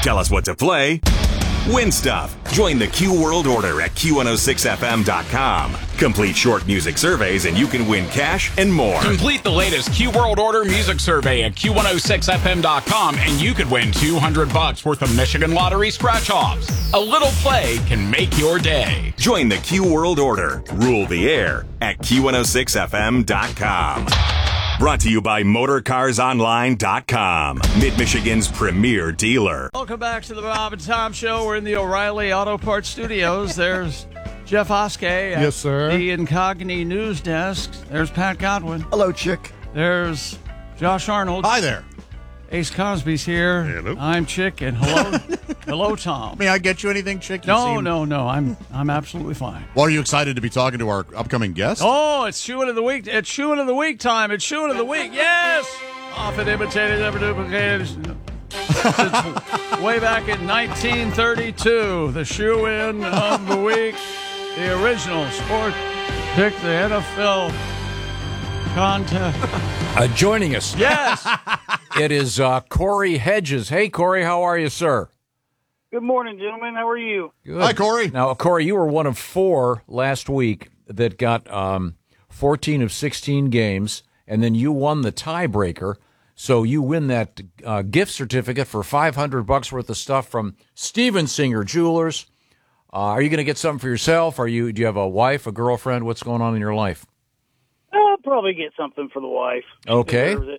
Tell us what to play. Win stuff. Join the Q World Order at Q106FM.com. Complete short music surveys and you can win cash and more. Complete the latest Q World Order music survey at Q106FM.com and you could win $200 worth of Michigan Lottery scratch-offs. A little play can make your day. Join the Q World Order. Rule the air at Q106FM.com. Brought to you by MotorCarsOnline.com, Mid-Michigan's premier dealer. Welcome back to the Bob and Tom Show. We're in the O'Reilly Auto Parts Studios. There's Jeff Oskey at Yes, sir. the Incogni News Desk. There's Pat Godwin. Hello, Chick. There's Josh Arnold. Hi there. Ace Cosby's here. Hello. I'm Chick, and hello, Tom. May I get you anything, Chick? No. I'm absolutely fine. Well, are you excited to be talking to our upcoming guest? Oh, it's Shoeing of the Week. It's Shoeing of the Week time. It's Shoeing of the Week. Yes! Often imitated, never duplicated. Since way back in 1932, the Shoe-In of the Week. The original sport picked the NFL contest. Joining us. Yes! It is Corey Hedges. Hey, Corey, how are you, sir? Good morning, gentlemen. How are you? Good. Hi, Corey. Now, Corey, you were one of 4 last week that got 14 of 16 games, and then you won the tiebreaker. So you win that gift certificate for $500 worth of stuff from Steven Singer Jewelers. Are you going to get something for yourself? Do you have a wife, a girlfriend? What's going on in your life? I'll probably get something for the wife. She Okay. deserves it.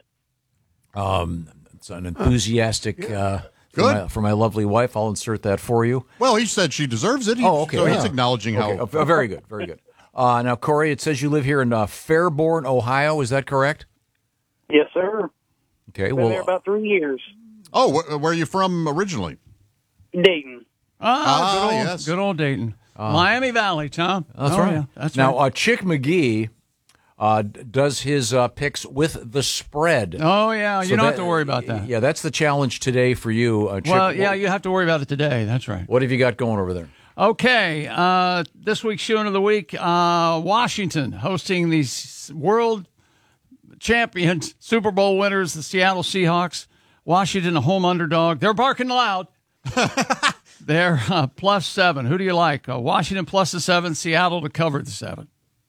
It's an enthusiastic for my lovely wife. I'll insert that for you. Well, he said she deserves it. Okay. So Yeah. he's acknowledging Okay. how. Very good. Very good. Now, Corey, it says you live here in Fairborn, Ohio. Is that correct? Yes, sir. Okay. Been there about 3 years. Oh, where are you from originally? Dayton. Good old Dayton. Miami Valley, Tom. That's right. Yeah, that's now, right. Chick McGee does his picks with the spread. Oh, yeah. You So don't have to worry about that. Yeah, that's the challenge today for you, Chick. Well, yeah, you have to worry about it today. That's right. What have you got going over there? Okay, this week's Shoeing of the Week, Washington hosting the world champions, Super Bowl winners, the Seattle Seahawks. Washington, a home underdog. They're barking loud. They're +7. Who do you like? Washington plus the 7, Seattle to cover the 7.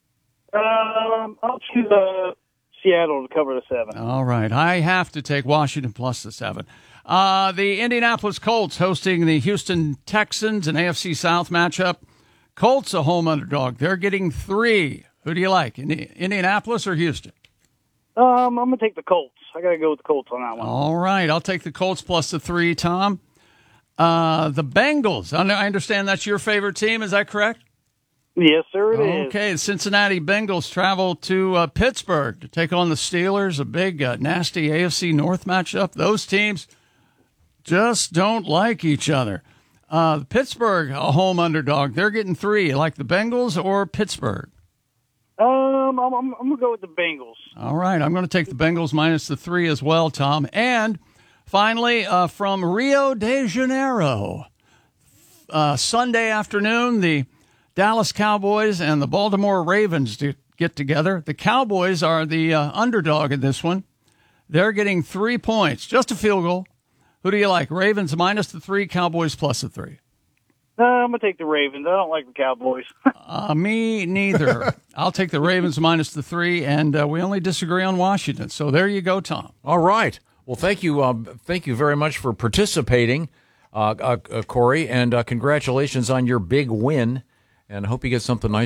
I'll choose Seattle to cover the 7. All right. I have to take Washington plus the 7. The Indianapolis Colts hosting the Houston Texans, an AFC South matchup. Colts a home underdog. They're getting 3. Who do you like, Indianapolis or Houston? I'm going to take the Colts. I got to go with the Colts on that one. All right. I'll take the Colts plus the 3, Tom. The Bengals. I understand that's your favorite team. Is that correct? Yes, sir, it is. Okay, the Cincinnati Bengals travel to Pittsburgh to take on the Steelers, a big, nasty AFC North matchup. Those teams just don't like each other. Pittsburgh, a home underdog. They're getting 3. You like the Bengals or Pittsburgh? I'm going to go with the Bengals. All right, I'm going to take the Bengals minus the 3 as well, Tom. And finally, from Rio de Janeiro, Sunday afternoon, the Dallas Cowboys and the Baltimore Ravens get together. The Cowboys are the underdog in this one. They're getting 3 points, just a field goal. Who do you like? Ravens minus the 3, Cowboys plus the 3. I'm going to take the Ravens. I don't like the Cowboys. Me neither. I'll take the Ravens minus the 3, and we only disagree on Washington. So there you go, Tom. All right. Well, thank you very much for participating, Corey, and congratulations on your big win. And I hope you get something nice